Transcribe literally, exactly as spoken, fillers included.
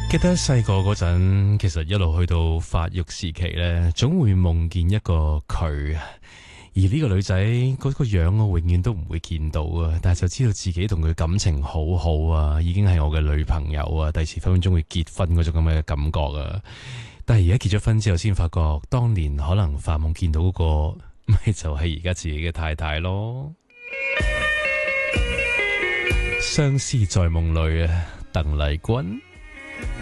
記得細個嗰陣，其實一路去到發育時期呢，總會夢見一個佢，而呢個女仔嗰個樣我永遠都唔會見到啊，但係就知道自己同佢感情好好啊，已經係我嘅女朋友啊，第時分分鐘會結婚嗰種咁嘅感覺啊。但係而家結咗婚之後，先發覺當年可能發夢見到嗰個，咪就係而家自己嘅太太咯。相思在夢裏啊，鄧麗君。